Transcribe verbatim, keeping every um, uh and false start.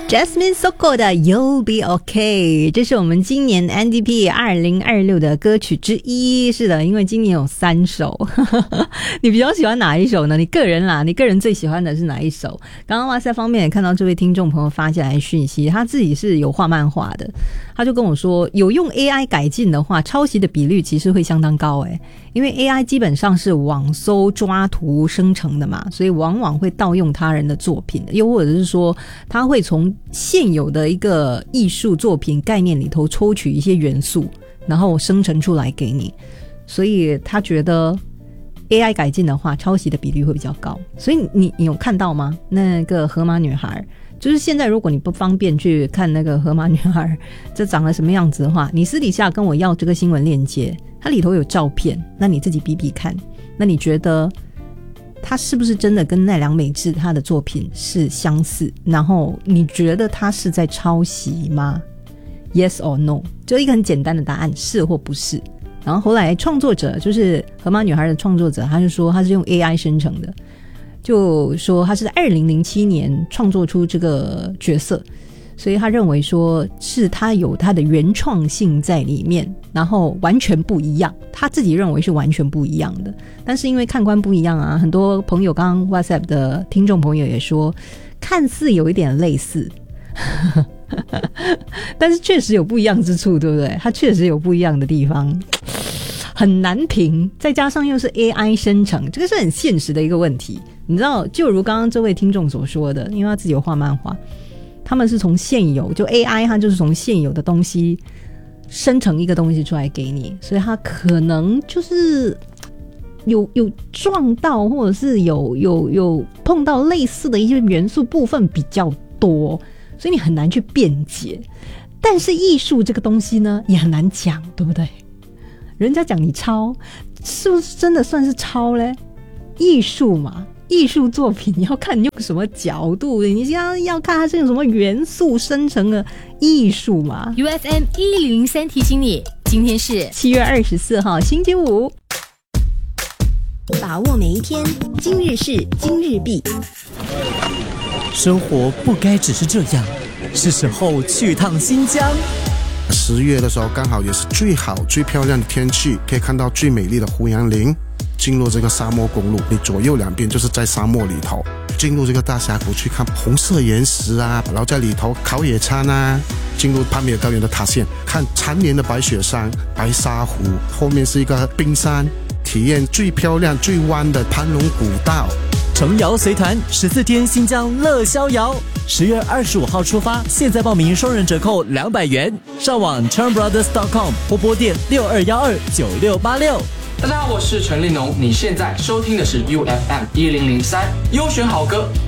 Jasmine Sokko 的 You'll Be Okay， 这是我们今年 N D P 二零二六的歌曲之一。是的，因为今年有三首你比较喜欢哪一首呢？你个人啦，你个人最喜欢的是哪一首？刚刚哇塞方面也看到这位听众朋友发下来讯息，他自己是有画漫画的，他就跟我说有用 A I 改进的话，抄袭的比率其实会相当高诶，因为 A I 基本上是网搜抓图生成的嘛，所以往往会盗用他人的作品，又或者是说他会从现有的一个艺术作品概念里头抽取一些元素，然后生成出来给你，所以他觉得 A I 改进的话抄袭的比率会比较高。所以 你, 你有看到吗？那个河马女孩，就是现在如果你不方便去看那个河马女孩这长得什么样子的话，你私底下跟我要这个新闻链接，它里头有照片，那你自己比比看，那你觉得他是不是真的跟奈良美智他的作品是相似，然后你觉得他是在抄袭吗？ Yes or no， 就一个很简单的答案，是或不是。然后后来创作者，就是河马女孩的创作者，他就说他是用 A I 生成的，就说他是在二零零七年创作出这个角色，所以他认为说是他有他的原创性在里面，然后完全不一样，他自己认为是完全不一样的。但是因为看官不一样啊，很多朋友刚刚 WhatsApp 的听众朋友也说看似有一点类似但是确实有不一样之处，对不对？它确实有不一样的地方，很难评，再加上又是 A I 生成，这个是很现实的一个问题。你知道就如刚刚这位听众所说的，因为他自己有画漫画，他们是从现有，就 A I 它就是从现有的东西生成一个东西出来给你，所以它可能就是有有撞到，或者是有有有碰到类似的一些元素部分比较多，所以你很难去辩解。但是艺术这个东西呢也很难讲，对不对？人家讲你抄，是不是真的算是抄嘞？艺术嘛，艺术作品你要看你用什么角度，你要要看它是用什么元素生成的艺术嘛。 U F M 一零零三提醒你，今天是七月二十四号星期五， 把握每一天，今日事今日毕。 生活不该只是这样，是时候去趟新疆。 十月的时候刚好也是最好最漂亮的天气，可以看到最美丽的胡杨林。进入这个沙漠公路，你左右两边就是在沙漠里头，进入这个大峡谷去看红色岩石啊，然后在里头烤野餐啊，进入帕米尔高原的塔县，看缠绵的白雪山、白沙湖，后面是一个冰山，体验最漂亮最弯的盘龙古道。 程瑶随团十四天新疆乐逍遥，十月二十五号出发，现在报名双人折扣两百元，上网 Chern Brothers dot com 或拨电六二一二九六八六。 大家好，我是陈立农，你现在收听的是 U F M 一零零三，优选好歌